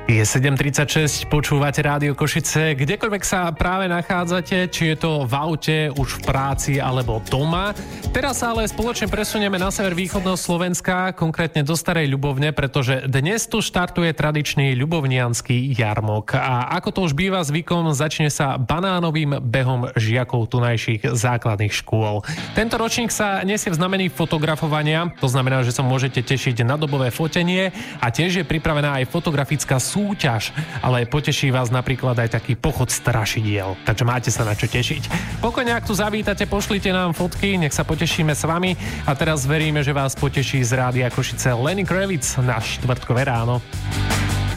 Je 7.36, počúvate Rádio Košice, kdekoľvek sa práve nachádzate, či je to v aute, už v práci alebo doma. Teraz sa ale spoločne presunieme na sever východného Slovenska, konkrétne do Starej Ľubovne, pretože dnes tu štartuje tradičný ľubovniansky jarmok. A ako to už býva zvykom, začne sa banánovým behom žiakov tunajších základných škôl. Tento ročník sa nesie v znamení fotografovania, to znamená, že sa môžete tešiť na dobové fotenie a tiež je pripravená aj fotografická súťaž, ale poteší vás napríklad aj taký pochod strašidiel, takže máte sa na čo tešiť. Pokojne, ak tu zavítate, pošlite nám fotky, nech sa potešíme s vami a teraz veríme, že vás poteší z Rádia Košice Lenny Kravitz na štvrtkové ráno.